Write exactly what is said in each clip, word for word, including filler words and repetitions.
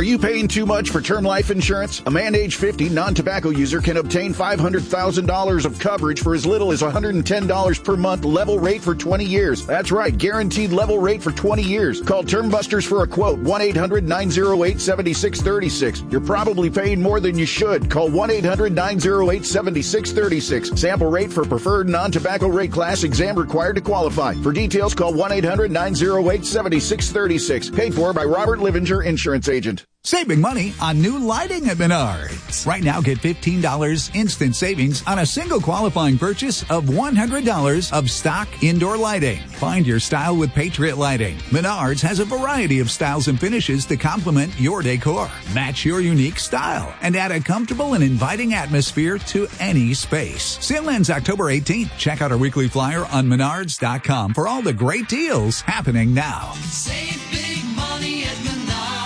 Are you paying too much for term life insurance? A man age fifty non-tobacco user can obtain five hundred thousand dollars of coverage for as little as one hundred ten dollars per month, level rate for twenty years. That's right, guaranteed level rate for twenty years. Call Term Busters for a quote, one eight hundred nine oh eight seven six three six. You're probably paying more than you should. Call one eight hundred nine oh eight seven six three six. Sample rate for preferred non-tobacco rate class, exam required to qualify. For details, call one eight hundred nine oh eight seven six three six. Paid for by Robert Livinger, Insurance Agent. Saving money on new lighting at Menards. Right now, get fifteen dollars instant savings on a single qualifying purchase of one hundred dollars of stock indoor lighting. Find your style with Patriot Lighting. Menards has a variety of styles and finishes to complement your decor. Match your unique style and add a comfortable and inviting atmosphere to any space. Sale ends October eighteenth. Check out our weekly flyer on menards dot com for all the great deals happening now. Save big money at Menards.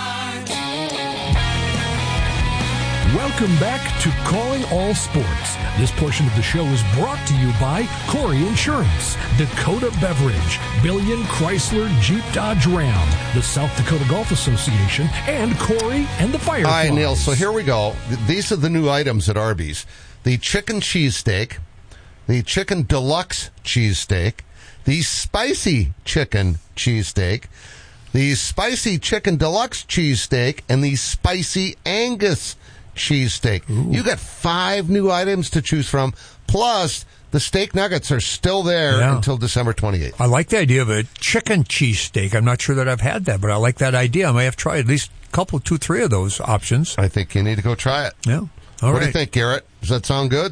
Welcome back to Calling All Sports. This portion of the show is brought to you by Corey Insurance, Dakota Beverage, Billion Chrysler Jeep Dodge Ram, the South Dakota Golf Association, and Corey and the Fireflies. All right, Neil, so here we go. These are the new items at Arby's. The chicken cheesesteak, the chicken deluxe cheesesteak, the spicy chicken cheesesteak, the spicy chicken deluxe cheesesteak, and the spicy Angus cheesesteak. You got five new items to choose from, plus the steak nuggets are still there yeah. until December twenty-eighth. I like the idea of a chicken cheesesteak. I'm not sure that I've had that, but I like that idea. I may have tried at least a couple, two, three of those options. I think you need to go try it. Yeah. All what right. do you think, Garrett? Does that sound good?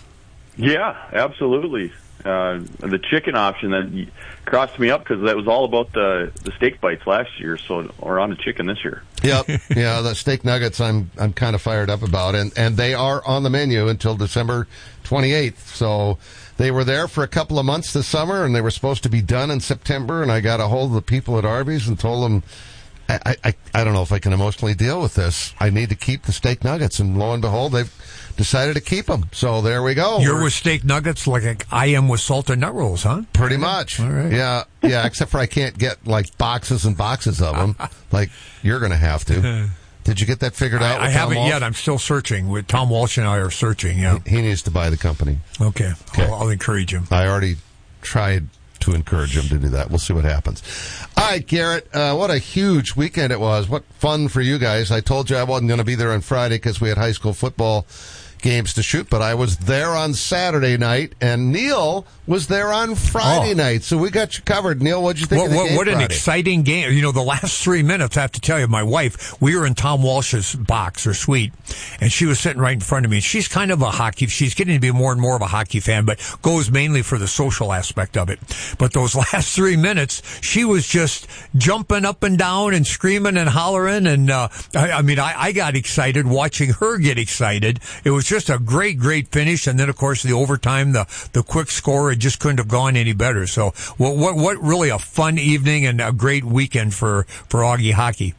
Yeah, absolutely. Uh, the chicken option that crossed me up because that was all about the the steak bites last year, so we're on to chicken this year. Yep, yeah, the steak nuggets I'm I'm kind of fired up about, and and they are on the menu until December twenty-eighth. So they were there for a couple of months this summer, and they were supposed to be done in September. And I got a hold of the people at Arby's and told them, I I I don't know if I can emotionally deal with this. I need to keep the steak nuggets, and lo and behold, they've decided to keep them. So there we go. You're with steak nuggets like I am with salted nut rolls, huh? Pretty much. All right. Yeah, yeah, except for I can't get like boxes and boxes of them like you're going to have to. Did you get that figured out? I, with I Tom haven't Walsh? yet. I'm still searching. With Tom Walsh and I are searching, yeah. He, he needs to buy the company. Okay. Okay. I'll, I'll encourage him. I already tried to encourage him to do that. We'll see what happens. All right, Garrett, uh, what a huge weekend it was. What fun for you guys. I told you I wasn't going to be there on Friday because we had high school football games to shoot, but I was there on Saturday night, and Neil was there on Friday oh. night, so we got you covered. Neil, what'd you think what, of the what, game What an Friday? exciting game. You know, the last three minutes, I have to tell you, my wife, we were in Tom Walsh's box, or suite, and she was sitting right in front of me. She's kind of a hockey, she's getting to be more and more of a hockey fan, but goes mainly for the social aspect of it. But those last three minutes, she was just jumping up and down and screaming and hollering, and uh, I, I mean, I, I got excited watching her get excited. It was just a great, great finish, and then, of course, the overtime, the the quick score, it just couldn't have gone any better. So, what what, what really a fun evening and a great weekend for, for Augie hockey.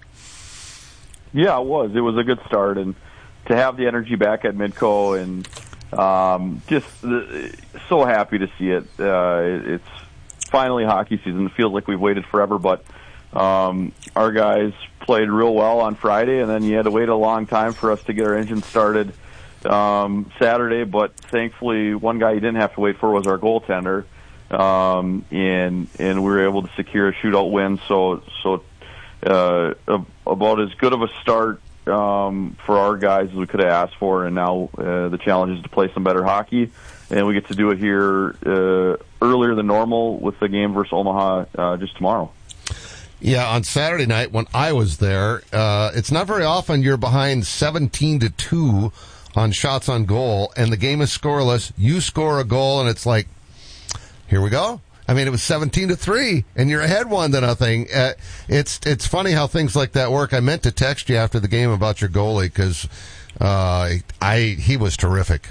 Yeah, it was. It was a good start, and to have the energy back at Midco, and um, just uh, so happy to see it. Uh, it's finally hockey season. It feels like we've waited forever, but um, our guys played real well on Friday, and then you had to wait a long time for us to get our engine started um, Saturday, but thankfully one guy you didn't have to wait for was our goaltender, um, and and we were able to secure a shootout win. So so uh, about as good of a start um, for our guys as we could have asked for, and now uh, the challenge is to play some better hockey, and we get to do it here uh, earlier than normal with the game versus Omaha uh, just tomorrow. Yeah, on Saturday night when I was there, uh, it's not very often you're behind seventeen to two on shots on goal, and the game is scoreless. You score a goal, and it's like, here we go. I mean, it was seventeen to three, and you're ahead one to nothing. Uh, it's it's funny how things like that work. I meant to text you after the game about your goalie because uh, I he was terrific.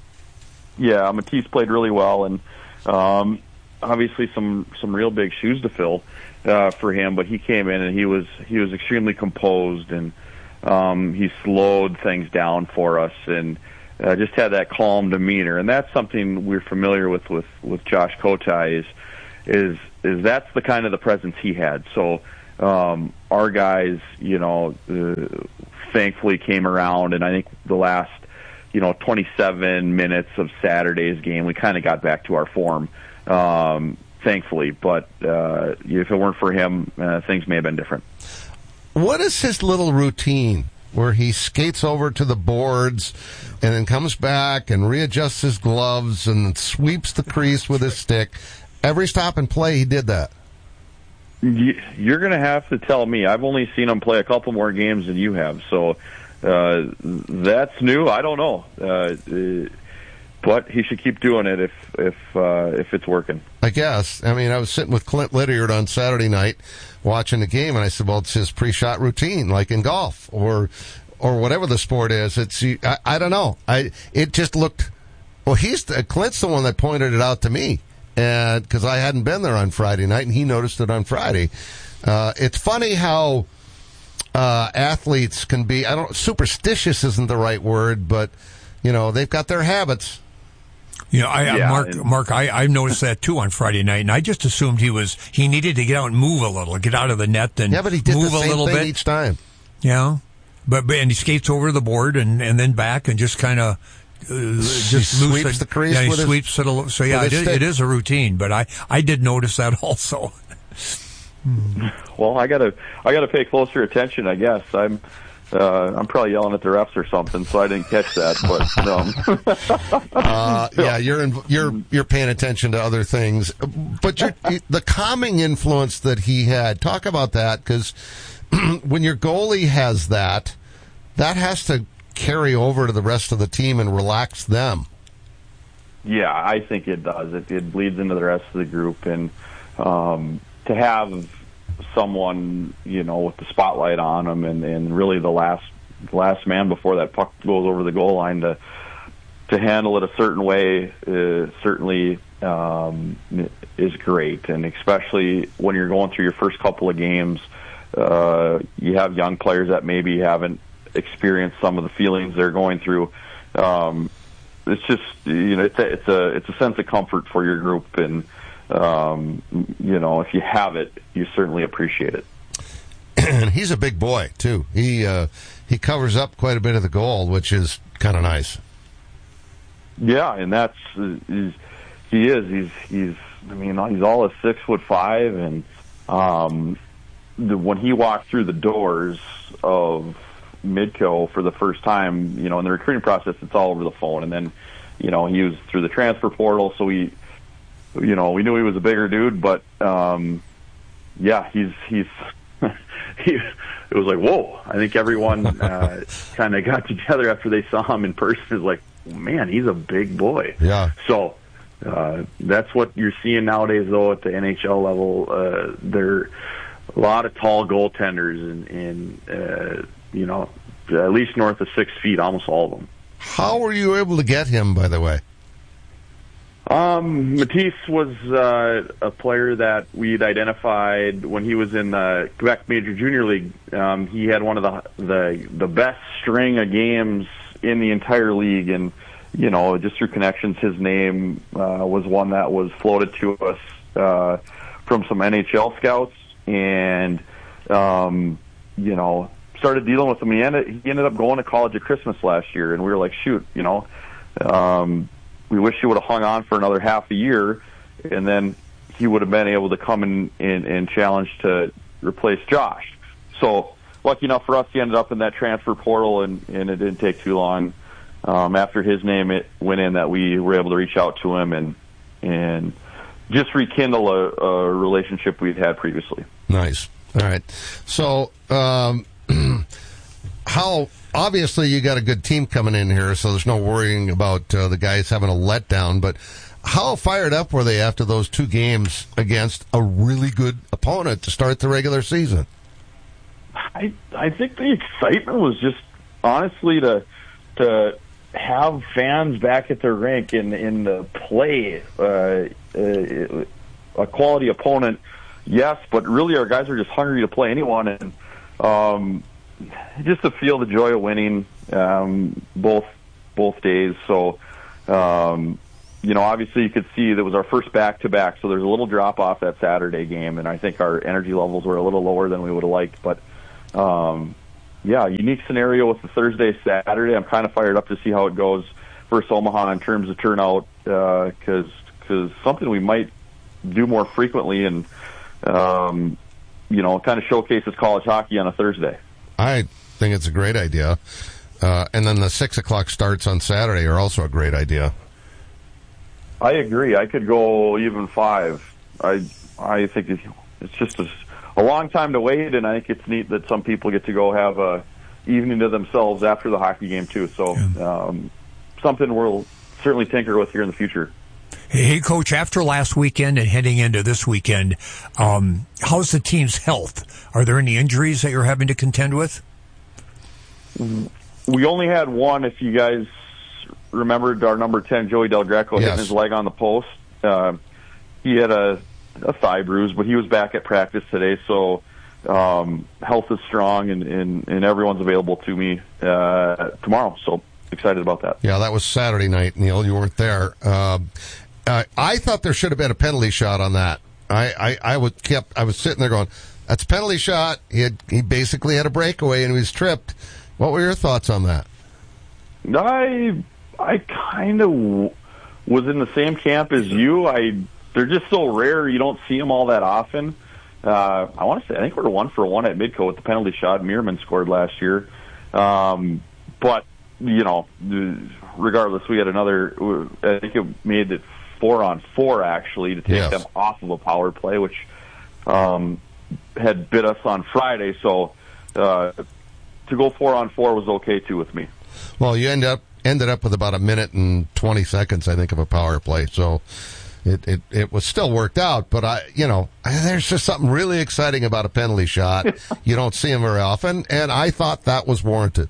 Yeah, Matisse played really well, and um, obviously some some real big shoes to fill uh, for him. But he came in and he was he was extremely composed, and um, he slowed things down for us, and uh, just had that calm demeanor. And that's something we're familiar with with, with Josh Kotai is is is that's the kind of the presence he had. So um, our guys, you know, uh, thankfully came around, and I think the last, you know, twenty-seven minutes of Saturday's game, we kind of got back to our form, um, thankfully. But uh, if it weren't for him, uh, things may have been different. What is his little routine where he skates over to the boards and then comes back and readjusts his gloves and sweeps the crease with his stick? Every stop and play, he did that. You're going to have to tell me. I've only seen him play a couple more games than you have, so uh, that's new. I don't know, uh, but he should keep doing it if if uh, if it's working. I guess. I mean, I was sitting with Clint Lydiard on Saturday night watching the game, and I said, "Well, it's his pre-shot routine, like in golf or or whatever the sport is." It's I, I don't know. I it just looked. Well, he's the, Clint's the one that pointed it out to me. And because I hadn't been there on Friday night, and he noticed it on Friday. Uh, it's funny how uh, athletes can be, I don't, superstitious isn't the right word, but, you know, they've got their habits. You know, I, yeah, Mark, and, Mark, I, I noticed that too on Friday night, and I just assumed he was, he needed to get out and move a little, get out of the net and yeah, but he did move the same a little thing bit each time. Yeah. But, but, and he skates over the board and, and then back and just kind of, Uh, just he loose sweeps it. the crease Yeah, he with sweeps his, it. A, so yeah, it is, it is a routine. But I, I did notice that also. Well, I gotta I gotta pay closer attention. I guess I'm uh, I'm probably yelling at the refs or something, so I didn't catch that. But um. uh, yeah, you're in, you're you're paying attention to other things. But you're, the calming influence that he had. Talk about that, because when your goalie has that, that has to carry over to the rest of the team and relax them. Yeah, I think it does. It, it bleeds into the rest of the group, and um, to have someone, you know, with the spotlight on them, and, and really the last the last man before that puck goes over the goal line to to handle it a certain way, uh, certainly um, is great, and especially when you're going through your first couple of games, uh, you have young players that maybe haven't experience some of the feelings they're going through. Um, it's just, you know, it's a, it's a it's a sense of comfort for your group, and um, you know, if you have it, you certainly appreciate it. And he's a big boy too. He uh, he covers up quite a bit of the goal, which is kind of nice. Yeah, and that's he's, he is he's he's I mean he's all of six foot five, and um, the, when he walked through the doors of Midco for the first time, you know, in the recruiting process, it's all over the phone. And then, you know, he was through the transfer portal, so we, you know, we knew he was a bigger dude. But um, yeah, he's he's he. It was like, whoa! I think everyone uh, kind of got together after they saw him in person. Is like, man, he's a big boy. Yeah. So uh, that's what you're seeing nowadays, though, at the N H L level. Uh, they're a lot of tall goaltenders, and, and uh, you know, at least north of six feet, almost all of them. How were you able to get him, by the way? Um, Matisse was uh, a player that we'd identified when he was in the Quebec Major Junior League. Um, he had one of the, the the best string of games in the entire league, and you know, just through connections, his name uh, was one that was floated to us uh, from some N H L scouts, and um, you know, started dealing with him. He ended he ended up going to college at Christmas last year, and we were like, shoot, you know, um, we wish he would have hung on for another half a year, and then he would have been able to come in and, and challenge to replace Josh. So lucky enough for us, he ended up in that transfer portal, and, and it didn't take too long um, after his name it went in that we were able to reach out to him and and just rekindle a, a relationship we'd had previously. Nice. All right. So, um, how obviously you got a good team coming in here, so there's no worrying about uh, the guys having a letdown. But how fired up were they after those two games against a really good opponent to start the regular season? I I think the excitement was just honestly to to have fans back at their rink and in the play uh, uh, a quality opponent, yes, but really our guys are just hungry to play anyone, and um, just to feel the joy of winning um, both both days. So um, you know, obviously you could see that was our first back-to-back, so there's a little drop-off that Saturday game, and I think our energy levels were a little lower than we would have liked. But, um, yeah, unique scenario with the Thursday, Saturday. I'm kind of fired up to see how it goes versus Omaha in terms of turnout, because uh, something we might do more frequently and, um, you know, kind of showcases college hockey on a Thursday. I think it's a great idea. Uh, and then the six o'clock starts on Saturday are also a great idea. I agree. I could go even five. I I think it's, it's just a, a long time to wait, and I think it's neat that some people get to go have a evening to themselves after the hockey game too. So um, something we'll certainly tinker with here in the future. Hey, Coach, after last weekend and heading into this weekend, um, how's the team's health? Are there any injuries that you're having to contend with? We only had one, if you guys remembered, our number ten, Joey Del Greco, yes. hitting his leg on the post. Uh, he had a, a thigh bruise, but he was back at practice today, so um, health is strong, and, and, and everyone's available to me uh, tomorrow, so excited about that. Yeah, that was Saturday night, Neil. You weren't there. Uh, uh, I thought there should have been a penalty shot on that. I, I, I would kept. I was sitting there going, that's a penalty shot. He had, he basically had a breakaway and he was tripped. What were your thoughts on that? I I kind of w- was in the same camp as you. I they're just so rare. You don't see them all that often. Uh, I want to say I think we were one for one at Midco with the penalty shot. Meerman scored last year, um, but you know, regardless, we had another. I think it made it four on four actually to take yes. them off of a power play, which um, had bit us on Friday. So. Uh, To go four on four was okay too with me. Well, you end up ended up with about a minute and twenty seconds, I think, of a power play. So it it, it was still worked out. But I, you know, there's just something really exciting about a penalty shot. You don't see them very often, and I thought that was warranted.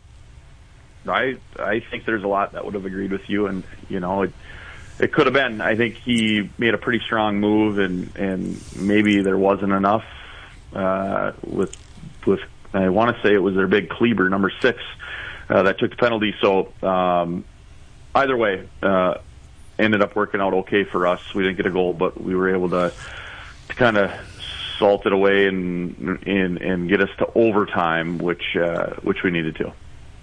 I I think there's a lot that would have agreed with you, and you know, it it could have been. I think he made a pretty strong move, and and maybe there wasn't enough uh, with with. I want to say it was their big Kleber, number six, uh, that took the penalty. So um, either way, uh, ended up working out okay for us. We didn't get a goal, but we were able to, to kind of salt it away and, and and get us to overtime, which uh, which we needed to.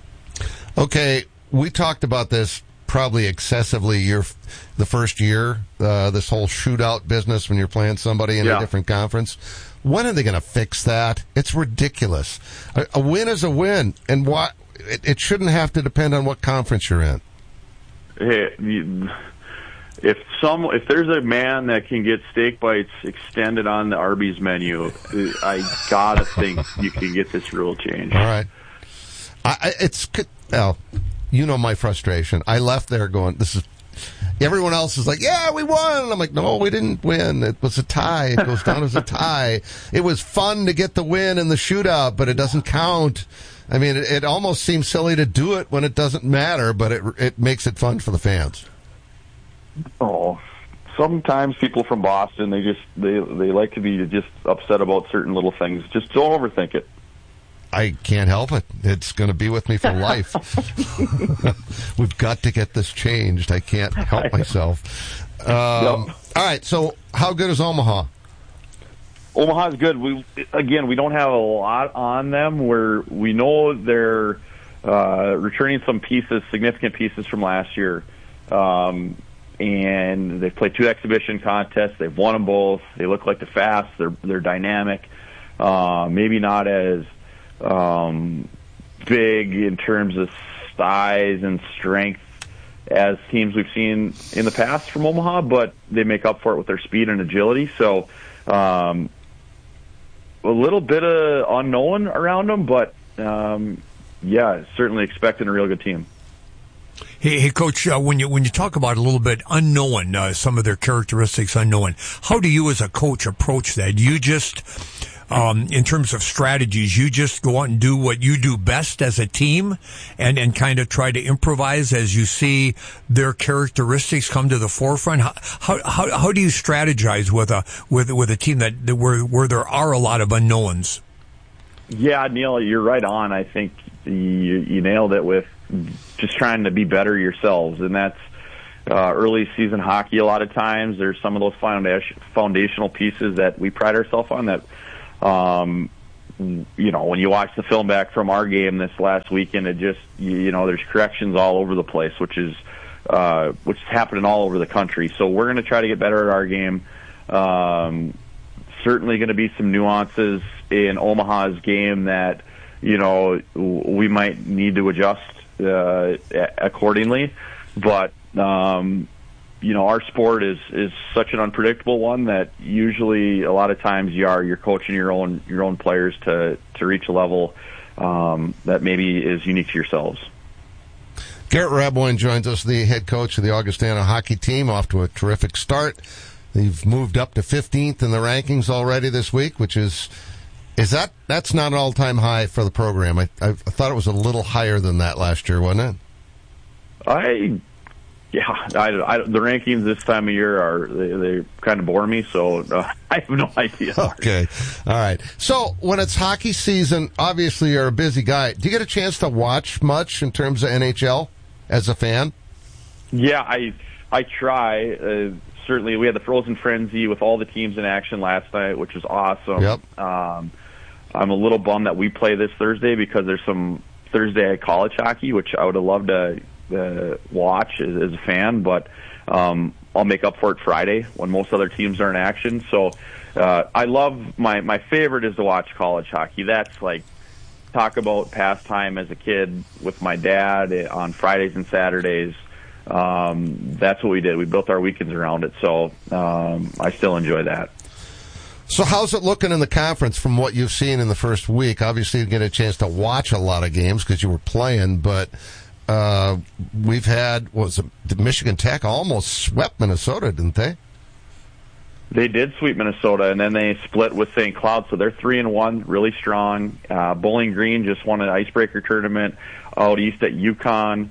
Okay, we talked about this probably excessively your the first year, uh, this whole shootout business when you're playing somebody in yeah. a different conference. When are they going to fix that? It's ridiculous. A, a win is a win, and what it, it shouldn't have to depend on what conference you're in. Hey, you, if some if there's a man that can get steak bites extended on the Arby's menu, I gotta think you can get this rule changed. All right, I, I, it's well, you know my frustration. I left there going, this is. Everyone else is like, yeah, we won. And I'm like, no, we didn't win. It was a tie. It goes down as a tie. It was fun to get the win in the shootout, but it doesn't count. I mean, it, it almost seems silly to do it when it doesn't matter, but it it makes it fun for the fans. Oh, sometimes people from Boston, they just they they like to be just upset about certain little things. Just don't overthink it. I can't help it. It's going to be with me for life. We've got to get this changed. I can't help myself. Um, Yep. All right, so how good is Omaha? Omaha's good. We again, we don't have a lot on them. Where we know they're uh, returning some pieces, significant pieces from last year, um, and they've played two exhibition contests. They've won them both. They look like the fast. They're they're dynamic. Uh, maybe not as um, big in terms of size and strength as teams we've seen in the past from Omaha, but they make up for it with their speed and agility. So um, a little bit of unknown around them, but um, yeah, certainly expecting a real good team. Hey, hey, Coach, uh, when you when you talk about a little bit unknown, uh, some of their characteristics unknown, how do you as a coach approach that? You just, um, in terms of strategies, you just go out and do what you do best as a team, and, and kind of try to improvise as you see their characteristics come to the forefront. How how how, how do you strategize with a with with a team that, that where where there are a lot of unknowns? Yeah, Neil, you're right on. I think you, you nailed it with just trying to be better yourselves, and that's uh, early season hockey. A lot of times, there's some of those foundation, foundational pieces that we pride ourselves on. That, um, you know, when you watch the film back from our game this last weekend, it just you, you know, there's corrections all over the place, which is uh, which is happening all over the country. So we're going to try to get better at our game. Um, certainly going to be some nuances in Omaha's game that, you know, we might need to adjust uh, accordingly. But, um, you know, our sport is, is such an unpredictable one that usually a lot of times you are, you're coaching your own, your own players to, to reach a level um, that maybe is unique to yourselves. Garrett Raboin joins us, the head coach of the Augustana hockey team, off to a terrific start. They've moved up to fifteenth in the rankings already this week, which is, is that, that's not an all-time high for the program. I, I thought it was a little higher than that last year, wasn't it? I, yeah, I, I, the rankings this time of year are, they, they kind of bore me, so uh, I have no idea. Okay. All right. So when it's hockey season, obviously you're a busy guy. Do you get a chance to watch much in terms of N H L as a fan? Yeah, I, I try, uh, certainly, we had the Frozen Frenzy with all the teams in action last night, which was awesome. Yep. Um, I'm a little bummed that we play this Thursday because there's some Thursday college hockey, which I would have loved to uh, watch as, as a fan, but um, I'll make up for it Friday when most other teams are in action. So uh, I love, my, my favorite is to watch college hockey. That's like, talk about pastime as a kid with my dad on Fridays and Saturdays. Um, that's what we did. We built our weekends around it, so um, I still enjoy that. So how's it looking in the conference from what you've seen in the first week? Obviously, you get a chance to watch a lot of games because you were playing, but uh, we've had, what was it, Michigan Tech almost swept Minnesota, didn't they? They did sweep Minnesota, and then they split with Saint Cloud, so they're three and one, really strong. Uh, Bowling Green just won an icebreaker tournament out east at UConn.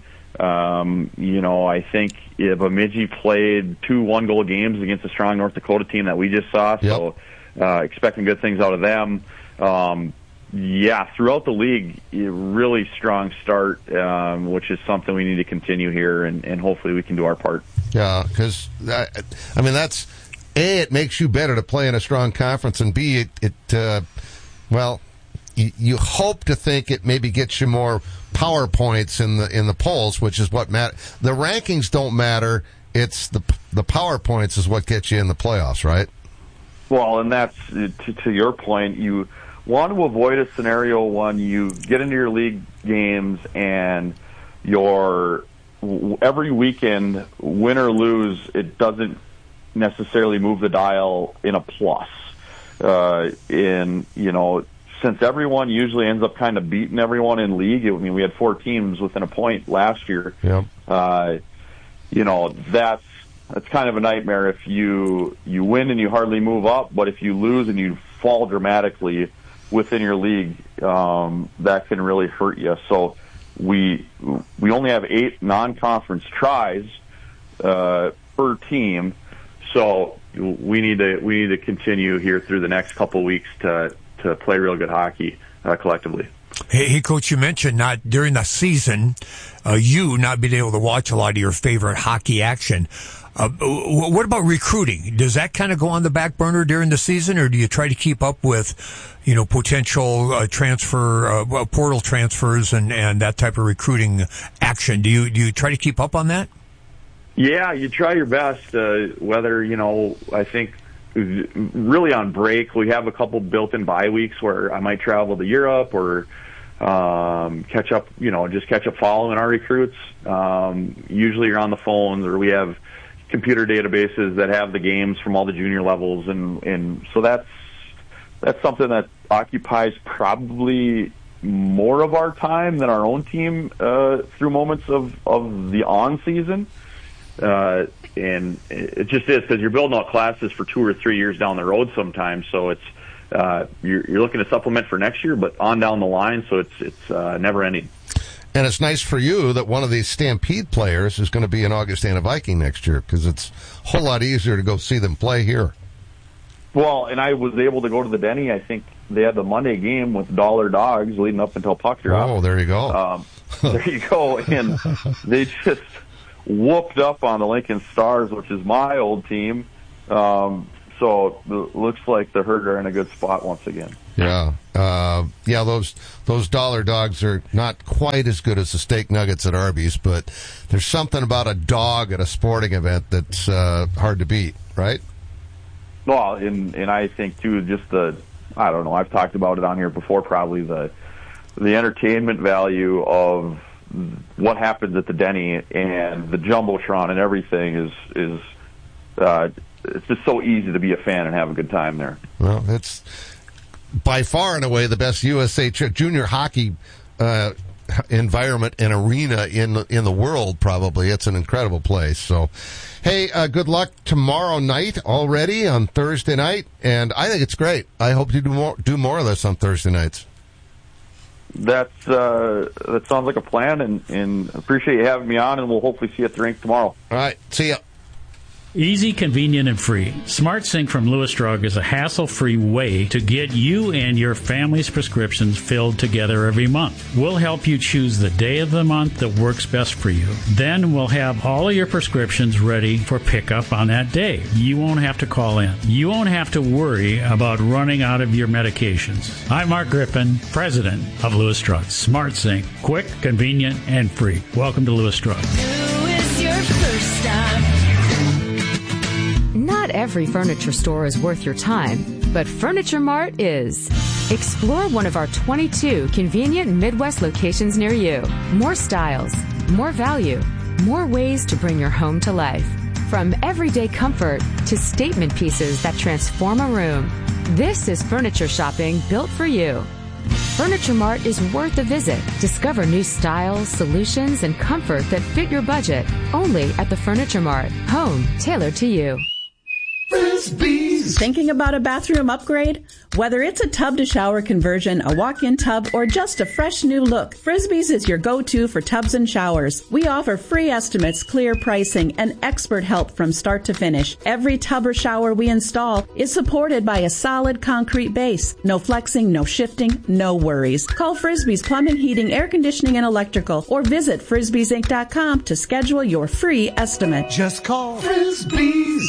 Um, you know, I think Bemidji played two one-goal games against a strong North Dakota team that we just saw, so uh, expecting good things out of them. Um, yeah, throughout the league, a really strong start, um, which is something we need to continue here, and, and hopefully we can do our part. Yeah, because, I, I mean, that's, A, it makes you better to play in a strong conference, and B, it, it uh, well, you, you hope to think it maybe gets you more power points in the in the polls, which is what matter. The rankings don't matter. It's the the power points is what gets you in the playoffs, right? Well, and that's to, to your point. You want to avoid a scenario when you get into your league games and your every weekend, win or lose, it doesn't necessarily move the dial in a plus. Uh, in you know. Since everyone usually ends up kind of beating everyone in league, I mean, we had four teams within a point last year. Yep. Uh, you know, that's that's kind of a nightmare if you you win and you hardly move up, but if you lose and you fall dramatically within your league, um, that can really hurt you. So we we only have eight non-conference tries uh, per team, so we need to we need to continue here through the next couple of weeks to. to play real good hockey uh, collectively. Hey, hey, Coach, you mentioned not during the season, uh, you not being able to watch a lot of your favorite hockey action. Uh, what about recruiting? Does that kind of go on the back burner during the season, or do you try to keep up with, you know, potential uh, transfer, uh, portal transfers and, and that type of recruiting action? Do you do you try to keep up on that? Yeah, you try your best. Uh, whether you know, I think. Really on break, we have a couple built-in bye weeks where I might travel to Europe or um, catch up, you know, just catch up following our recruits. Um, usually you're on the phones, or we have computer databases that have the games from all the junior levels, and, and so that's that's something that occupies probably more of our time than our own team uh, through moments of, of the on-season. Uh, and it just is because you're building out classes for two or three years down the road sometimes. So it's uh, you're, you're looking to supplement for next year, but on down the line. So it's it's uh, never ending. And it's nice for you that one of these Stampede players is going to be an Augustana Viking next year, because it's a whole lot easier to go see them play here. Well, and I was able to go to the Denny. I think they had the Monday game with Dollar Dogs leading up until puck drop. Oh, there you go. Um, there you go. And they just. whooped up on the Lincoln Stars, which is my old team. Um, so it looks like the Herd are in a good spot once again. Yeah, uh, yeah. Those those dollar dogs are not quite as good as the steak nuggets at Arby's, but there's something about a dog at a sporting event that's uh, hard to beat, right? Well, and and I think too, just the I don't know. I've talked about it on here before. Probably the the entertainment value of what happens at the Denny and the Jumbotron and everything is is uh, it's just so easy to be a fan and have a good time there. Well, it's by far and away the best U S A junior hockey uh, environment and arena in in the world. Probably, it's an incredible place. So, hey, uh, good luck tomorrow night already on Thursday night, and I think it's great. I hope you do more do more of this on Thursday nights. That's uh, that sounds like a plan, and, and appreciate you having me on, and we'll hopefully see you at the rink tomorrow. All right, see ya. Easy, convenient, and free. SmartSync from Lewis Drug is a hassle-free way to get you and your family's prescriptions filled together every month. We'll help you choose the day of the month that works best for you. Then we'll have all of your prescriptions ready for pickup on that day. You won't have to call in. You won't have to worry about running out of your medications. I'm Mark Griffin, president of Lewis Drug. SmartSync, quick, convenient, and free. Welcome to Lewis Drug. Who is your first stop? Not every furniture store is worth your time, but Furniture Mart is. Explore one of our twenty-two convenient Midwest locations near you. More styles, more value, more ways to bring your home to life. From everyday comfort to statement pieces that transform a room. This is furniture shopping built for you. Furniture Mart is worth a visit. Discover new styles, solutions, and comfort that fit your budget. Only at the Furniture Mart. Home tailored to you. Frisbees. Thinking about a bathroom upgrade? Whether it's a tub-to-shower conversion, a walk-in tub, or just a fresh new look, Frisbees is your go-to for tubs and showers. We offer free estimates, clear pricing, and expert help from start to finish. Every tub or shower we install is supported by a solid concrete base. No flexing, no shifting, no worries. Call Frisbees Plumbing, Heating, Air Conditioning, and Electrical, or visit frisbees inc dot com to schedule your free estimate. Just call Frisbees.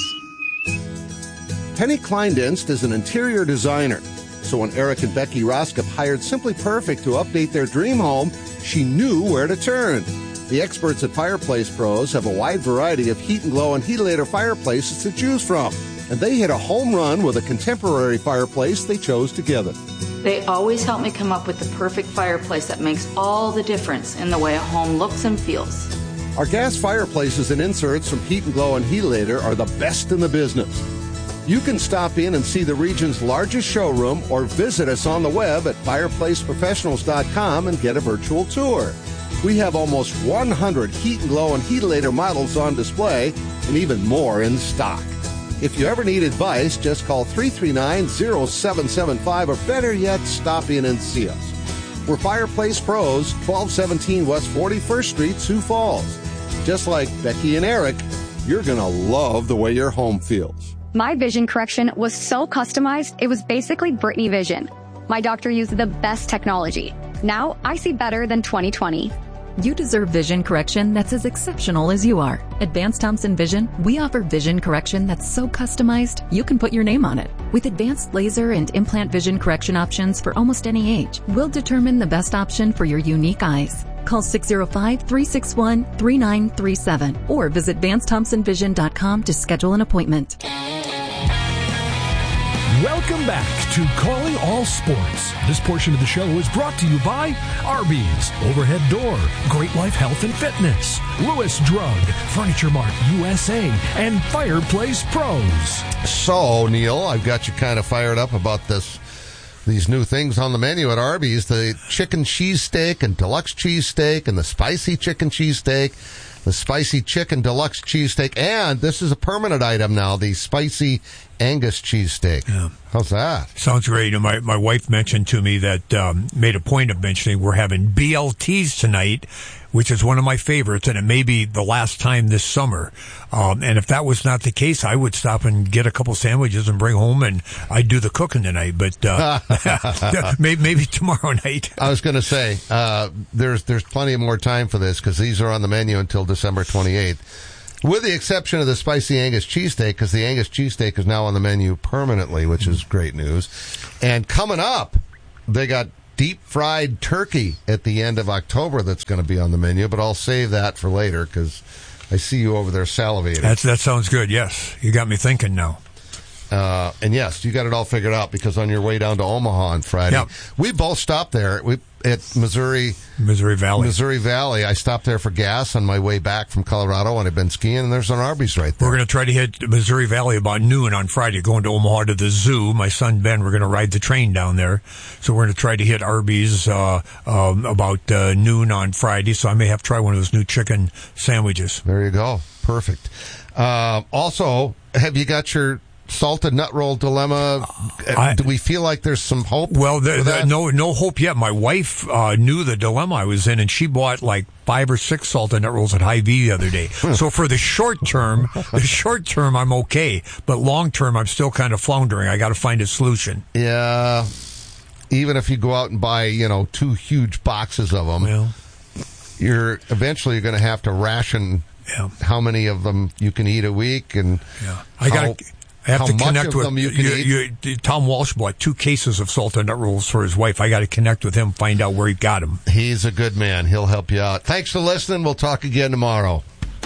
Penny Kleindienst is an interior designer. So when Eric and Becky Roskop hired Simply Perfect to update their dream home, she knew where to turn. The experts at Fireplace Pros have a wide variety of Heat and Glow and Heatilator fireplaces to choose from. And they hit a home run with a contemporary fireplace they chose together. They always help me come up with the perfect fireplace that makes all the difference in the way a home looks and feels. Our gas fireplaces and inserts from Heat and Glow and Heatilator are the best in the business. You can stop in and see the region's largest showroom or visit us on the web at fireplace professionals dot com and get a virtual tour. We have almost one hundred Heat and Glow and Heatilator models on display and even more in stock. If you ever need advice, just call three three nine, zero seven seven five or better yet, stop in and see us. We're Fireplace Pros, twelve seventeen West forty-first Street, Sioux Falls. Just like Becky and Eric, you're going to love the way your home feels. My vision correction was so customized, it was basically Britney Vision. My doctor used the best technology. Now I see better than twenty twenty. You deserve vision correction that's as exceptional as you are. At Vance Thompson Vision, we offer vision correction that's so customized, you can put your name on it. With advanced laser and implant vision correction options for almost any age, we'll determine the best option for your unique eyes. Call six oh five, three six one, three nine three seven or visit vance thompson vision dot com to schedule an appointment. Welcome back to Calling All Sports. This portion of the show is brought to you by Arby's, Overhead Door, Great Life Health and Fitness, Lewis Drug, Furniture Mart U S A, and Fireplace Pros. So, Neil, I've got you kind of fired up about this. These new things on the menu at Arby's, the chicken cheesesteak and deluxe cheesesteak and the spicy chicken cheesesteak, the spicy chicken deluxe cheesesteak, and this is a permanent item now, the spicy Angus cheesesteak. Yeah. How's that? Sounds great. You know, my, my wife mentioned to me that, um, made a point of mentioning we're having B L Ts tonight, which is one of my favorites, and it may be the last time this summer. Um, and if that was not the case, I would stop and get a couple sandwiches and bring home, and I'd do the cooking tonight. But uh, maybe, maybe tomorrow night. I was going to say, uh, there's there's plenty more time for this because these are on the menu until December twenty-eighth, with the exception of the spicy Angus cheesesteak, because the Angus cheesesteak is now on the menu permanently, which is great news. And coming up, they got deep-fried turkey at the end of October that's going to be on the menu, but I'll save that for later because I see you over there salivating. That's, that sounds good, yes. You got me thinking now. Uh, and yes, you got it all figured out because on your way down to Omaha on Friday, yep. we both stopped there. We at Missouri, Missouri Valley. Missouri Valley. I stopped there for gas on my way back from Colorado, and I've been skiing. And there's an Arby's right there. We're going to try to hit Missouri Valley about noon on Friday, going to Omaha to the zoo. My son Ben, we're going to ride the train down there, so we're going to try to hit Arby's uh, um, about uh, noon on Friday. So I may have to try one of those new chicken sandwiches. There you go, perfect. Uh, also, have you got your salted nut roll dilemma? I, Do we feel like there's some hope? Well, the, the, no, no hope yet. My wife uh, knew the dilemma I was in, and she bought like five or six salted nut rolls at Hy-Vee the other day. So for the short term, the short term, I'm okay, but long term, I'm still kind of floundering. I got to find a solution. Yeah, even if you go out and buy, you know, two huge boxes of them, well, you're eventually going to have to ration yeah. how many of them you can eat a week, and yeah. I got. I have How to much connect of with them you can you, you, Tom Walsh bought two cases of salted nut rolls for his wife. I got to connect with him, find out where he got them. He's a good man. He'll help you out. Thanks for listening. We'll talk again tomorrow.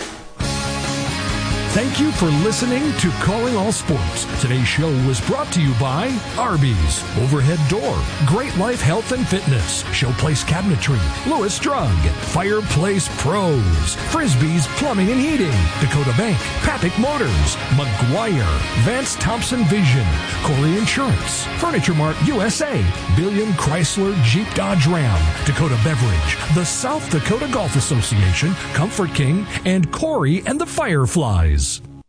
Thank you for listening to Calling All Sports. Today's show was brought to you by Arby's, Overhead Door, Great Life Health and Fitness, Showplace Cabinetry, Lewis Drug, Fireplace Pros, Frisbee's Plumbing and Heating, Dakota Bank, Papik Motors, McGuire, Vance Thompson Vision, Corey Insurance, Furniture Mart U S A, Billion Chrysler Jeep Dodge Ram, Dakota Beverage, the South Dakota Golf Association, Comfort King, and Corey and the Fireflies.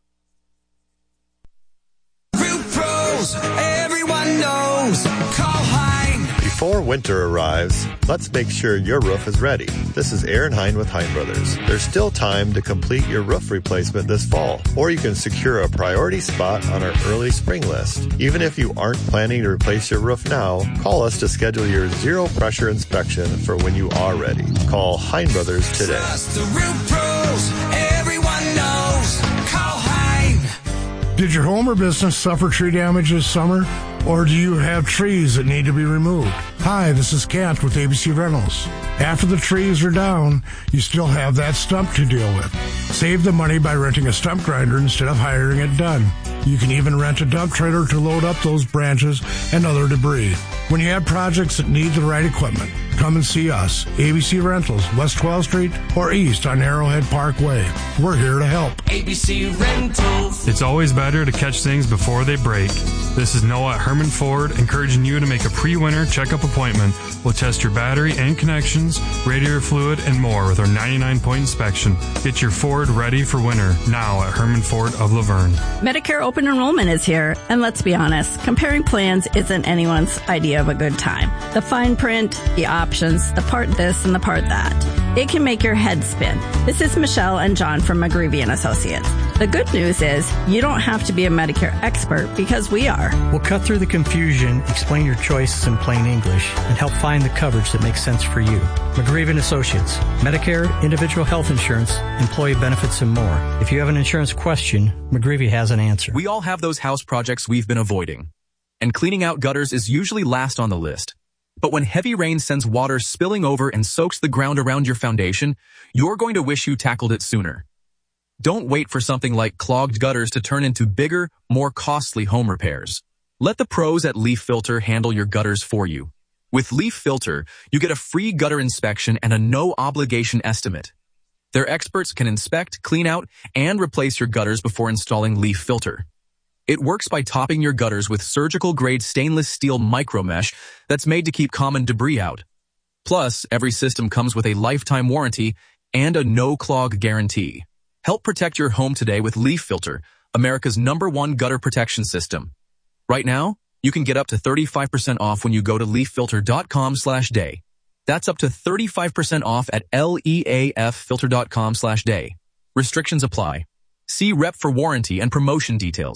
Everyone knows. Call Hein. Before winter arrives, let's make sure your roof is ready. This is Aaron Hein with Hein Brothers. There's still time to complete your roof replacement this fall, or you can secure a priority spot on our early spring list. Even if you aren't planning to replace your roof now, call us to schedule your zero pressure inspection for when you are ready. Call Hein Brothers today. Trust the roof pros. Everyone knows. Call Hein. Did your home or business suffer tree damage this summer? Or do you have trees that need to be removed? Hi, this is Kent with A B C Rentals. After the trees are down, you still have that stump to deal with. Save the money by renting a stump grinder instead of hiring it done. You can even rent a dump trailer to load up those branches and other debris. When you have projects that need the right equipment, come and see us. A B C Rentals, West twelfth Street or East on Arrowhead Parkway. We're here to help. A B C Rentals. It's always better to catch things before they break. This is Noah at Herman Ford, encouraging you to make a pre-winter checkup appointment. We'll test your battery and connections, radiator fluid, and more with our ninety-nine point inspection. Get your Ford ready for winter now at Herman Ford of Laverne. Medicare open enrollment is here, and let's be honest, comparing plans isn't anyone's idea of a good time. The fine print, the options, the part this and the part that. It can make your head spin. This is Michelle and John from McGreevy and Associates. The good news is you don't have to be a Medicare expert because we are. We'll cut through the confusion, explain your choices in plain English, and help find the coverage that makes sense for you. McGreevy and Associates. Medicare, individual health insurance, employee benefits, and more. If you have an insurance question, McGreevy has an answer. We all have those house projects we've been avoiding. And cleaning out gutters is usually last on the list. But when heavy rain sends water spilling over and soaks the ground around your foundation, you're going to wish you tackled it sooner. Don't wait for something like clogged gutters to turn into bigger, more costly home repairs. Let the pros at Leaf Filter handle your gutters for you. With Leaf Filter, you get a free gutter inspection and a no-obligation estimate. Their experts can inspect, clean out, and replace your gutters before installing Leaf Filter. It works by topping your gutters with surgical-grade stainless steel micromesh that's made to keep common debris out. Plus, every system comes with a lifetime warranty and a no-clog guarantee. Help protect your home today with Leaf Filter, America's number one gutter protection system. Right now, you can get up to thirty-five percent off when you go to leaf filter dot com slash day. That's up to thirty-five percent off at leaf filter dot com slash day. Restrictions apply. See rep for warranty and promotion details.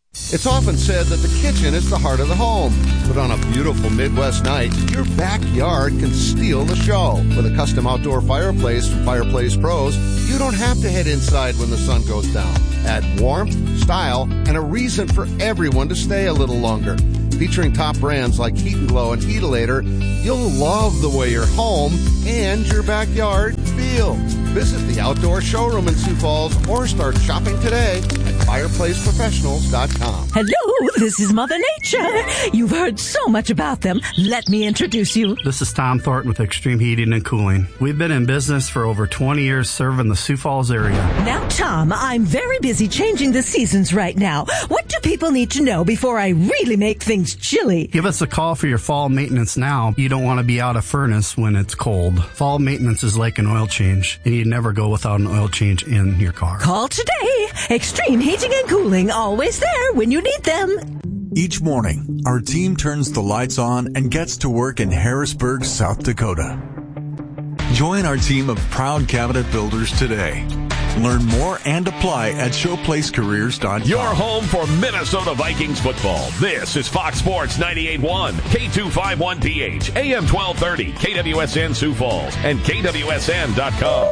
It's often said that the kitchen is the heart of the home, but on a beautiful Midwest night, your backyard can steal the show. With a custom outdoor fireplace from Fireplace Pros, you don't have to head inside when the sun goes down. Add warmth, style, and a reason for everyone to stay a little longer. Featuring top brands like Heat and Glow and Heatolator, you'll love the way your home and your backyard feel. Visit the outdoor showroom in Sioux Falls or start shopping today at fireplace professionals dot com. Hello, this is Mother Nature. You've heard so much about them. Let me introduce you. This is Tom Thornton with Extreme Heating and Cooling. We've been in business for over twenty years serving the Sioux Falls area. Now, Tom, I'm very busy changing the seasons right now. What do people need to know before I really make things chilly? Give us a call for your fall maintenance now. You don't want to be out of furnace when it's cold. Fall maintenance is like an oil change, and you never go without an oil change in your car. Call today. Extreme Heating and Cooling, always there when you need them. Each morning, our team turns the lights on and gets to work in Harrisburg, South Dakota. Join our team of proud cabinet builders today. Learn more and apply at showplace careers dot com. Your home for Minnesota Vikings football. This is Fox Sports ninety-eight point one, K two fifty-one P H, A M twelve thirty, K W S N Sioux Falls, and K W S N dot com.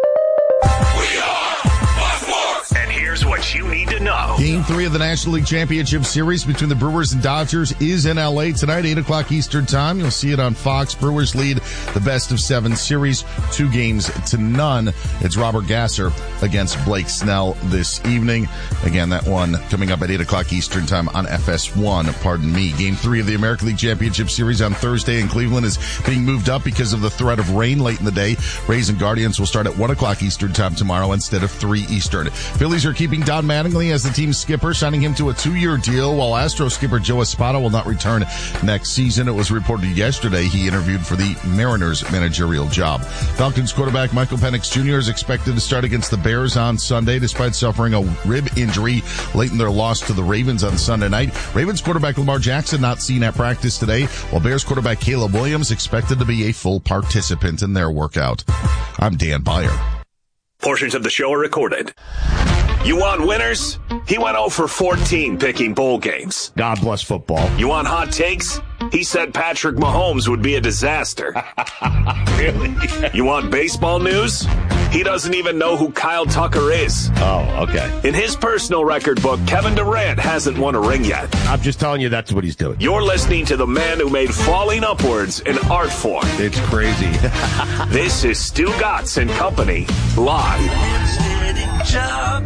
We are Fox Sports. And here's what you need to know. Game three of the National League Championship Series between the Brewers and Dodgers is in L A tonight, eight o'clock Eastern Time. You'll see it on Fox. Brewers lead the best of seven series, two games to none. It's Robert Gasser against Blake Snell this evening. Again, that one coming up at eight o'clock Eastern Time on F S one. Pardon me. Game three of the American League Championship Series on Thursday in Cleveland is being moved up because of the threat of rain late in the day. Rays and Guardians will start at one o'clock Eastern Time tomorrow instead of three Eastern. Phillies are keeping Don Mattingly as the team's skipper, signing him to a two-year deal, while Astros skipper Joe Espada will not return next season. It was reported yesterday he interviewed for the Mariners managerial job. Falcons quarterback Michael Penix Junior is expected to start against the Bears on Sunday, despite suffering a rib injury late in their loss to the Ravens on Sunday night. Ravens quarterback Lamar Jackson not seen at practice today, while Bears quarterback Caleb Williams expected to be a full participant in their workout. I'm Dan Byer. Portions of the show are recorded. You want winners? He went oh for fourteen picking bowl games. God bless football. You want hot takes? He said Patrick Mahomes would be a disaster. Really? You want baseball news? He doesn't even know who Kyle Tucker is. Oh, okay. In his personal record book, Kevin Durant hasn't won a ring yet. I'm just telling you that's what he's doing. You're listening to the man who made falling upwards an art form. It's crazy. This is Stu Gatz and Company, live. Job,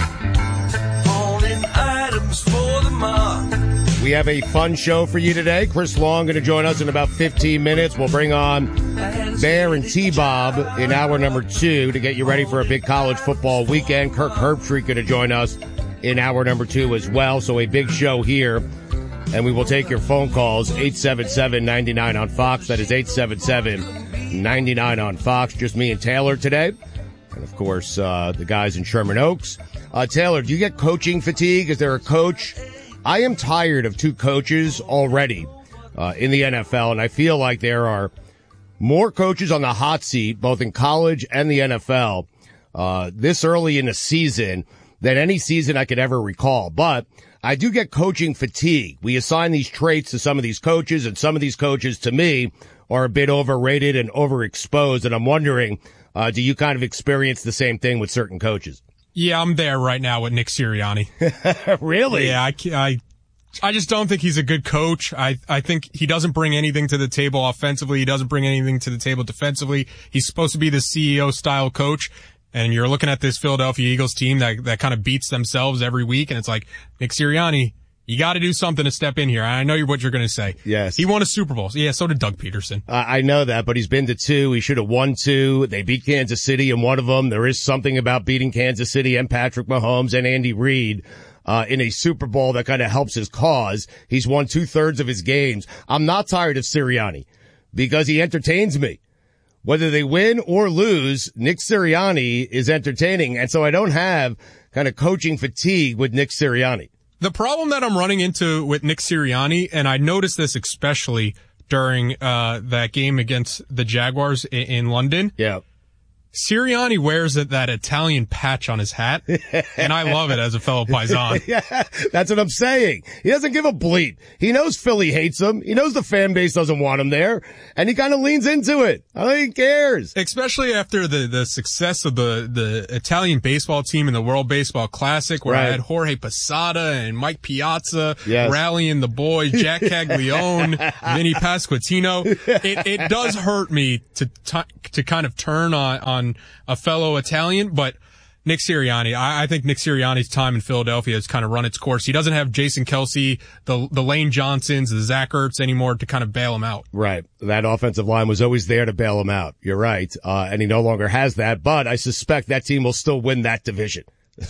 holding items for the mob. We have a fun show for you today. Chris Long going to join us in about fifteen minutes. We'll bring on Bear and T-Bob in hour number two to get you ready for a big college football weekend. Kirk Herbstreit going to join us in hour number two as well. So a big show here. And we will take your phone calls, eight seven seven, nine nine on Fox. That is eight seven seven, nine nine on Fox. Just me and Taylor today. And, of course, uh, the guys in Sherman Oaks. Uh, Taylor, do you get coaching fatigue? Is there a coach? I am tired of two coaches already uh, in the N F L, and I feel like there are more coaches on the hot seat, both in college and the N F L, uh, this early in the season than any season I could ever recall. But I do get coaching fatigue. We assign these traits to some of these coaches, and some of these coaches, to me, are a bit overrated and overexposed, and I'm wondering, uh, do you kind of experience the same thing with certain coaches? Yeah, I'm there right now with Nick Sirianni. Really? Yeah, I, I, I just don't think he's a good coach. I, I think he doesn't bring anything to the table offensively. He doesn't bring anything to the table defensively. He's supposed to be the C E O style coach. And you're looking at this Philadelphia Eagles team that, that kind of beats themselves every week. And it's like, Nick Sirianni, you got to do something to step in here. I know what you're going to say. Yes. He won a Super Bowl. Yeah, so did Doug Peterson. Uh, I know that, but he's been to two. He should have won two. They beat Kansas City in one of them. There is something about beating Kansas City and Patrick Mahomes and Andy Reid uh, in a Super Bowl that kind of helps his cause. He's won two-thirds of his games. I'm not tired of Sirianni because he entertains me. Whether they win or lose, Nick Sirianni is entertaining, and so I don't have kind of coaching fatigue with Nick Sirianni. The problem that I'm running into with Nick Sirianni, and I noticed this especially during uh that game against the Jaguars in, in London. Yeah. Sirianni wears that, that Italian patch on his hat, and I love it as a fellow Paisan. Yeah, that's what I'm saying. He doesn't give a bleep. He knows Philly hates him. He knows the fan base doesn't want him there, and he kind of leans into it. I don't think he cares. Especially after the, the success of the, the Italian baseball team in the World Baseball Classic, where Right. I had Jorge Posada and Mike Piazza Yes. rallying the boys, Jack Caglione, Vinny Pasquantino. It, it does hurt me to t- to kind of turn on, on a fellow Italian, but Nick Sirianni, I, I think Nick Sirianni's time in Philadelphia has kind of run its course. He doesn't have Jason Kelsey, the the Lane Johnsons, the Zach Ertz anymore to kind of bail him out. Right. That offensive line was always there to bail him out. You're right. Uh, and he no longer has that, but I suspect that team will still win that division.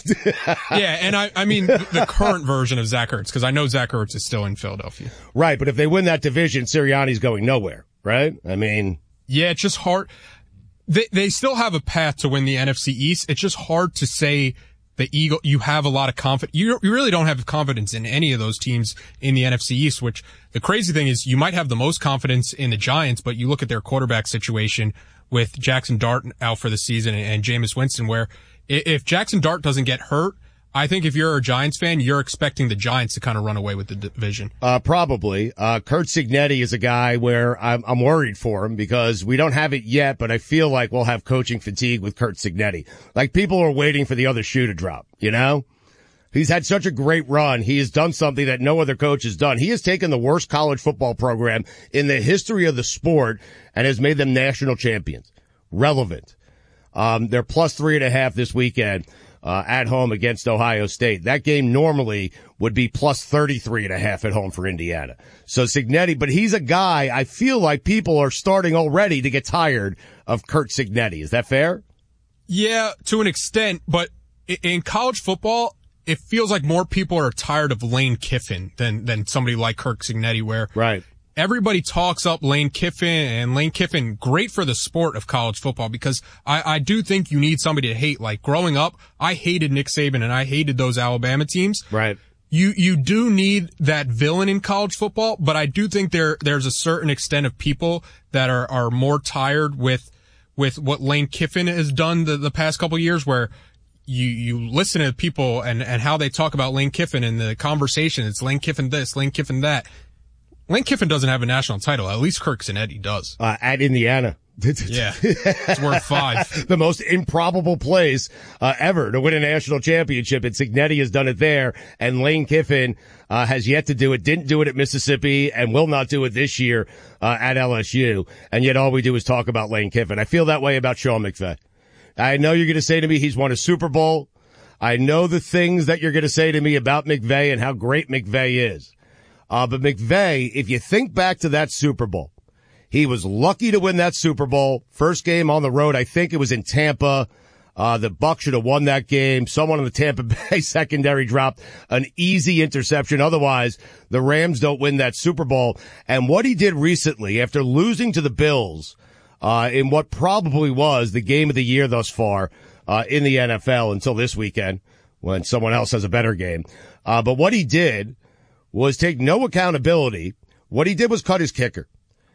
Yeah, and I, I mean the current version of Zach Ertz, because I know Zach Ertz is still in Philadelphia. Right, but if they win that division, Sirianni's going nowhere, right? I mean... Yeah, it's just hard. They they still have a path to win the N F C East. It's just hard to say the Eagle, you have a lot of confidence. You, you really don't have confidence in any of those teams in the N F C East, which the crazy thing is you might have the most confidence in the Giants, but you look at their quarterback situation with Jackson Dart out for the season and, and Jameis Winston, where if Jackson Dart doesn't get hurt, I think if you're a Giants fan, you're expecting the Giants to kind of run away with the division. Uh, probably. Uh, Curt Cignetti is a guy where I'm, I'm worried for him because we don't have it yet, but I feel like we'll have coaching fatigue with Curt Cignetti. Like people are waiting for the other shoe to drop, you know? He's had such a great run. He has done something that no other coach has done. He has taken the worst college football program in the history of the sport and has made them national champions. Relevant. Um, they're plus three and a half this weekend. Uh, at home against Ohio State. That game normally would be plus thirty-three and a half at home for Indiana. So Cignetti, but he's a guy, I feel like people are starting already to get tired of Curt Cignetti. Is that fair? Yeah, to an extent, but in college football, it feels like more people are tired of Lane Kiffin than, than somebody like Curt Cignetti, where right. everybody talks up Lane Kiffin, and Lane Kiffin, great for the sport of college football, because I, I do think you need somebody to hate. Like growing up, I hated Nick Saban and I hated those Alabama teams. Right. You, you do need that villain in college football, but I do think there, there's a certain extent of people that are, are more tired with, with what Lane Kiffin has done the, the past couple of years, where you, you listen to people and, and how they talk about Lane Kiffin and the conversation. It's Lane Kiffin this, Lane Kiffin that. Lane Kiffin doesn't have a national title. At least Curt Cignetti does. Uh, at Indiana. Yeah. It's worth five. The most improbable place uh, ever to win a national championship. And Cignetti has done it there. And Lane Kiffin uh, has yet to do it. Didn't do it at Mississippi and will not do it this year uh, at L S U. And yet all we do is talk about Lane Kiffin. I feel that way about Sean McVay. I know you're going to say to me he's won a Super Bowl. I know the things that you're going to say to me about McVay and how great McVay is. Uh, but McVay, if you think back to that Super Bowl, he was lucky to win that Super Bowl. First game on the road, I think it was in Tampa. Uh, the Bucs should have won that game. Someone on the Tampa Bay secondary dropped an easy interception. Otherwise, the Rams don't win that Super Bowl. And what he did recently, after losing to the Bills, uh, in what probably was the game of the year thus far, uh, in the N F L until this weekend when someone else has a better game. Uh, but what he did was take no accountability. What he did was cut his kicker.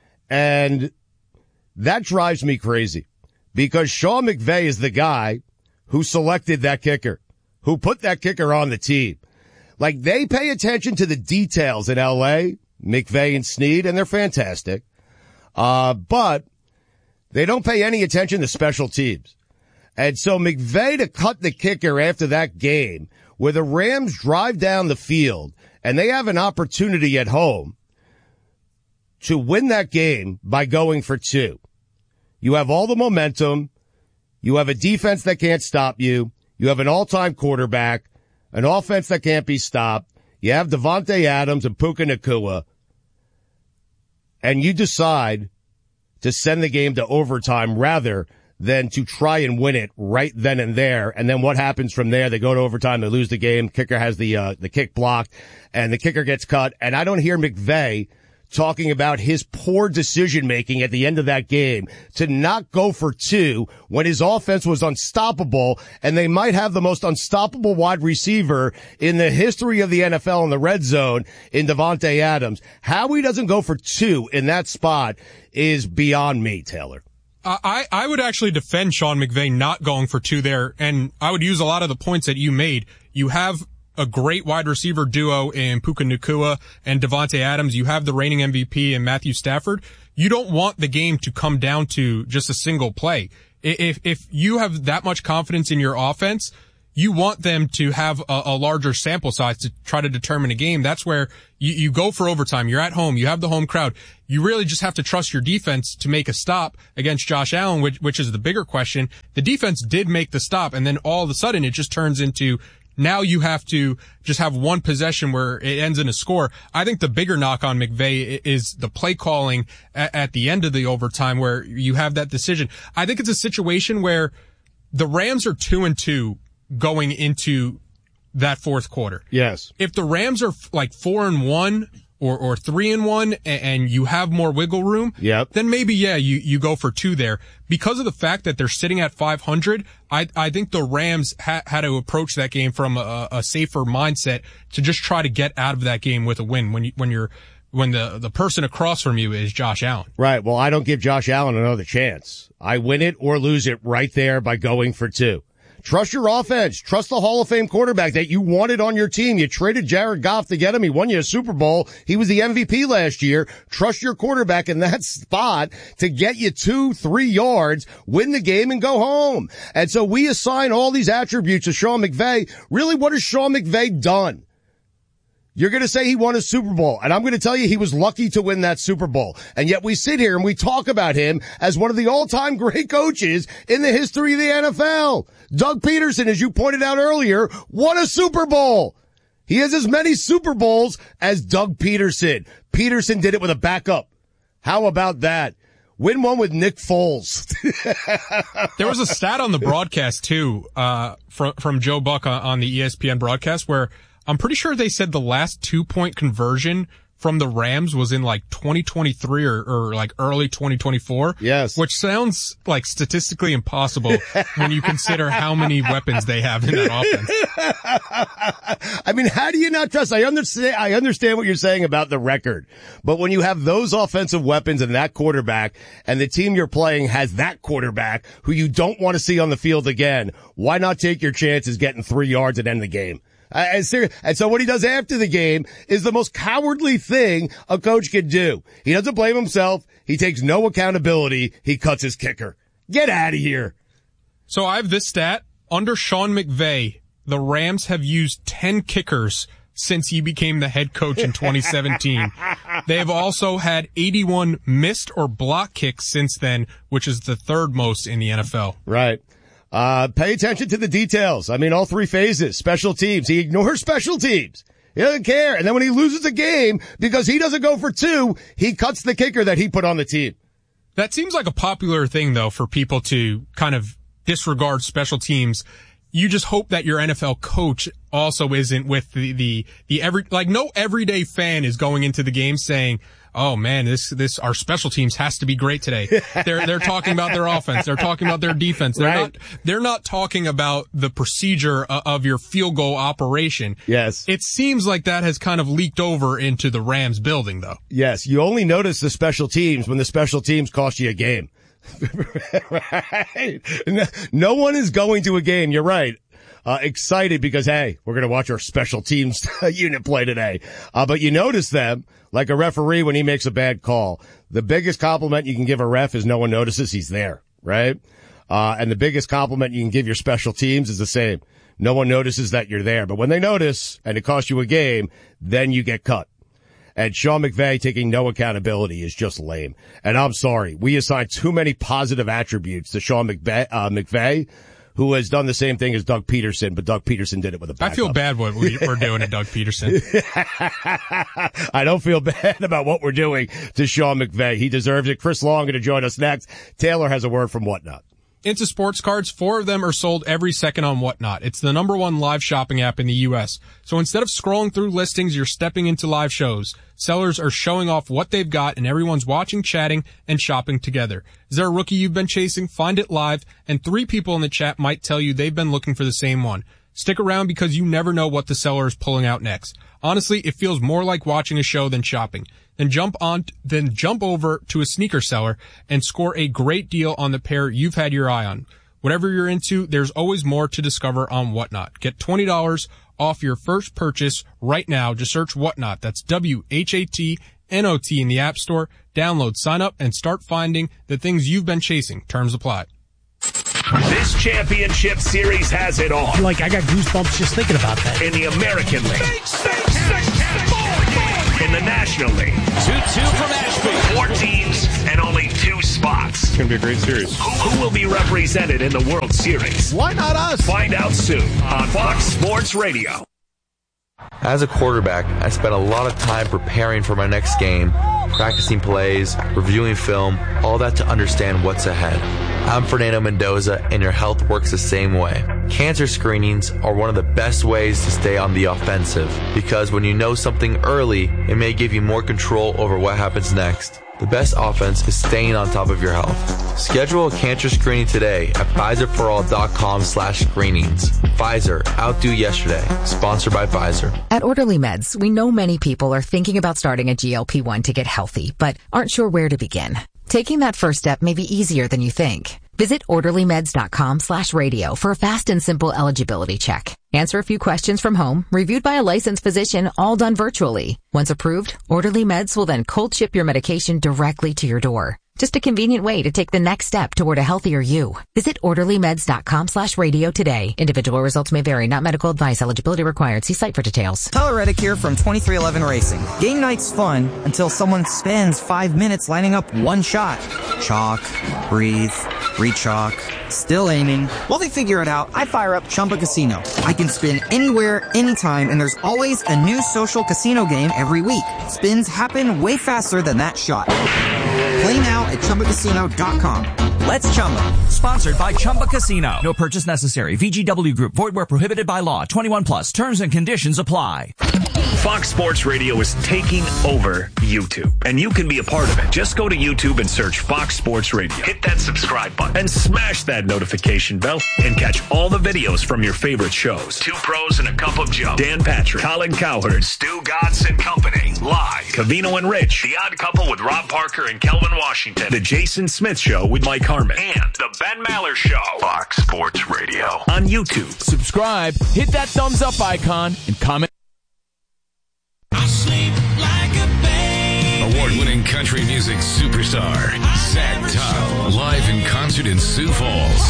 And that drives me crazy because Sean McVay is the guy who selected that kicker, who put that kicker on the team. Like, they pay attention to the details in L A, McVay and Snead, and they're fantastic. Uh, but they don't pay any attention to special teams. And so McVay to cut the kicker after that game where the Rams drive down the field and they have an opportunity at home to win that game by going for two. You have all the momentum. You have a defense that can't stop you. You have an all-time quarterback, an offense that can't be stopped. You have Devontae Adams and Puka Nacua. And you decide to send the game to overtime rather than to try and win it right then and there. And then what happens from there? They go to overtime, they lose the game, kicker has the uh, the kick blocked, and the kicker gets cut. And I don't hear McVay talking about his poor decision-making at the end of that game to not go for two when his offense was unstoppable, and they might have the most unstoppable wide receiver in the history of the N F L in the red zone in Devontae Adams. How he doesn't go for two in that spot is beyond me, Taylor. I, I would actually defend Sean McVay not going for two there, and I would use a lot of the points that you made. You have a great wide receiver duo in Puka Nacua and Devontae Adams. You have the reigning M V P in Matthew Stafford. You don't want the game to come down to just a single play. If, if you have that much confidence in your offense, you want them to have a, a larger sample size to try to determine a game. That's where you, you go for overtime. You're at home. You have the home crowd. You really just have to trust your defense to make a stop against Josh Allen, which, which is the bigger question. The defense did make the stop, and then all of a sudden it just turns into now you have to just have one possession where it ends in a score. I think the bigger knock on McVay is the play calling at, at the end of the overtime where you have that decision. I think it's a situation where the Rams are two and two going into that fourth quarter. Yes. If the Rams are like four and one or, or three and one and, and you have more wiggle room, yep. then maybe, yeah, you, you go for two there. Because of the fact that they're sitting at five hundred, I, I think the Rams ha, had to approach that game from a, a safer mindset to just try to get out of that game with a win when you, when you're, when the, the person across from you is Josh Allen. Right. Well, I don't give Josh Allen another chance. I win it or lose it right there by going for two. Trust your offense. Trust the Hall of Fame quarterback that you wanted on your team. You traded Jared Goff to get him. He won you a Super Bowl. He was the M V P last year. Trust your quarterback in that spot to get you two, three yards, win the game, and go home. And so we assign all these attributes to Sean McVay. Really, what has Sean McVay done? You're going to say he won a Super Bowl, and I'm going to tell you he was lucky to win that Super Bowl. And yet we sit here and we talk about him as one of the all-time great coaches in the history of the N F L. Doug Peterson, as you pointed out earlier, won a Super Bowl. He has as many Super Bowls as Doug Peterson. Peterson did it with a backup. How about that? Win one with Nick Foles. There was a stat on the broadcast, too, uh, from, from Joe Buck on, on the E S P N broadcast where I'm pretty sure they said the last two-point conversion from the Rams was in like twenty twenty-three or, or like early twenty twenty-four. Yes. Which sounds like statistically impossible when you consider how many weapons they have in that offense. I mean, how do you not trust? I understand, I understand what you're saying about the record, but when you have those offensive weapons and that quarterback and the team you're playing has that quarterback who you don't want to see on the field again, why not take your chances getting three yards and end the game? And so what he does after the game is the most cowardly thing a coach can do. He doesn't blame himself. He takes no accountability. He cuts his kicker. Get out of here. So I have this stat. Under Sean McVay, the Rams have used ten kickers since he became the head coach in twenty seventeen. They have also had eighty-one missed or block kicks since then, which is the third most in the N F L. Right. Uh, pay attention to the details. I mean, all three phases, special teams. He ignores special teams. He doesn't care. And then when he loses a game, because he doesn't go for two, he cuts the kicker that he put on the team. That seems like a popular thing, though, for people to kind of disregard special teams. You just hope that your N F L coach also isn't with the, the, the every, like no everyday fan is going into the game saying, oh man, this, this, our special teams has to be great today. They're, they're talking about their offense. They're talking about their defense. They're right. not, they're not talking about the procedure of your field goal operation. Yes. It seems like that has kind of leaked over into the Rams building, though. Yes. You only notice the special teams when the special teams cost you a game. Right. No, no one is going to a game. You're right. Uh, excited because, hey, we're going to watch our special teams unit play today. Uh, but you notice them like a referee when he makes a bad call. The biggest compliment you can give a ref is no one notices he's there, right? Uh, and the biggest compliment you can give your special teams is the same. No one notices that you're there. But when they notice and it costs you a game, then you get cut. And Sean McVay taking no accountability is just lame. And I'm sorry. We assign too many positive attributes to Sean McVay, uh, McVay, who has done the same thing as Doug Peterson, but Doug Peterson did it with a backup. I feel bad what we, we're doing to Doug Peterson. I don't feel bad about what we're doing to Sean McVay. He deserves it. Chris Long going to join us next. Taylor has a word from Whatnot. Into sports cards, four of them are sold every second on Whatnot. It's the number one live shopping app in the U S. So instead of scrolling through listings, you're stepping into live shows. Sellers are showing off what they've got, and everyone's watching, chatting, and shopping together. Is there a rookie you've been chasing? Find it live, and three people in the chat might tell you they've been looking for the same one. Stick around because you never know what the seller is pulling out next. Honestly, it feels more like watching a show than shopping. Then jump on, then jump over to a sneaker seller and score a great deal on the pair you've had your eye on. Whatever you're into, there's always more to discover on Whatnot. Get twenty dollars off your first purchase right now. Just search Whatnot. That's W H A T N O T in the App Store. Download, sign up, and start finding the things you've been chasing. Terms apply. This championship series has it all. Like, I got goosebumps just thinking about that. In the American League. In the National League. two two from Ashby. Four teams and only two spots. It's going to be a great series. Who, who will be represented in the World Series? Why not us? Find out soon on Fox Sports Radio. As a quarterback, I spent a lot of time preparing for my next game, practicing plays, reviewing film, all that to understand what's ahead. I'm Fernando Mendoza, and your health works the same way. Cancer screenings are one of the best ways to stay on the offensive, because when you know something early, it may give you more control over what happens next. The best offense is staying on top of your health. Schedule a cancer screening today at Pfizerforall.com slash screenings. Pfizer, outdo yesterday. Sponsored by Pfizer. At Orderly Meds, we know many people are thinking about starting a G L P one to get healthy, but aren't sure where to begin. Taking that first step may be easier than you think. Visit orderlymeds.com slash radio for a fast and simple eligibility check. Answer a few questions from home, reviewed by a licensed physician, all done virtually. Once approved, Orderly Meds will then cold ship your medication directly to your door. Just a convenient way to take the next step toward a healthier you. Visit orderlymeds.com slash radio today. Individual results may vary. Not medical advice. Eligibility required. See site for details. Tyler Reddick here from twenty-three eleven Racing. Game night's fun until someone spends five minutes lining up one shot. Chalk, breathe, re-chalk, still aiming. While they figure it out, I fire up Chumba Casino. I can spin anywhere, anytime, and there's always a new social casino game every week. Spins happen way faster than that shot. Play now at Chumba Casino dot com. Let's Chumba. Sponsored by Chumba Casino. No purchase necessary. V G W Group. Void where prohibited by law. twenty-one plus. Terms and conditions apply. Fox Sports Radio is taking over YouTube, and you can be a part of it. Just go to YouTube and search Fox Sports Radio. Hit that subscribe button and smash that notification bell and catch all the videos from your favorite shows. Two Pros and a Cup of Joe. Dan Patrick, Colin Cowherd, Stu Gatz and Company. Live. Cavino and Rich. The Odd Couple with Rob Parker and Kelvin Washington. The Jason Smith Show with Mike Harmon. And The Ben Maller Show. Fox Sports Radio. On YouTube. Subscribe, hit that thumbs up icon, and comment. Award-winning country music superstar, Zach Top, live in concert in Sioux Falls.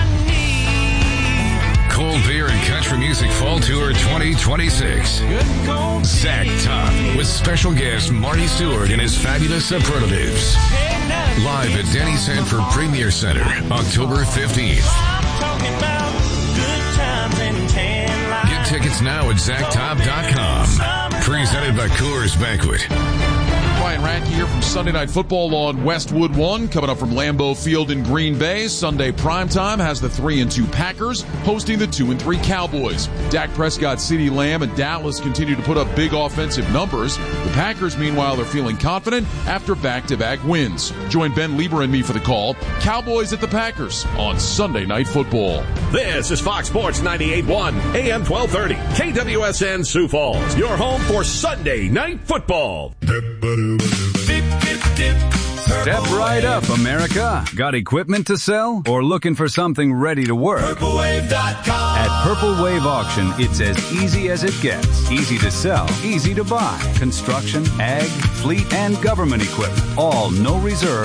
Cold Beer and Country Music Fall Tour twenty twenty-six. Zach Top with special guest Marty Stewart and his fabulous superlatives. Live at Denny Sanford Premier Center, October fifteenth. Get tickets now at Zach Top dot com. Presented by Coors Banquet. Brian Radke here from Sunday Night Football on Westwood One, coming up from Lambeau Field in Green Bay. Sunday primetime has the three and two Packers hosting the two and three Cowboys. Dak Prescott, CeeDee Lamb, and Dallas continue to put up big offensive numbers. The Packers, meanwhile, are feeling confident after back-to-back wins. Join Ben Lieber and me for the call. Cowboys at the Packers on Sunday Night Football. This is Fox Sports ninety-eight point one, A M twelve thirty, K W S N Sioux Falls, your home for Sunday Night Football. Step right up, America. Got equipment to sell or looking for something ready to work? Purple Wave dot com. At Purple Wave Auction, it's as easy as it gets. Easy to sell, easy to buy. Construction, ag, fleet, and government equipment. All no reserve.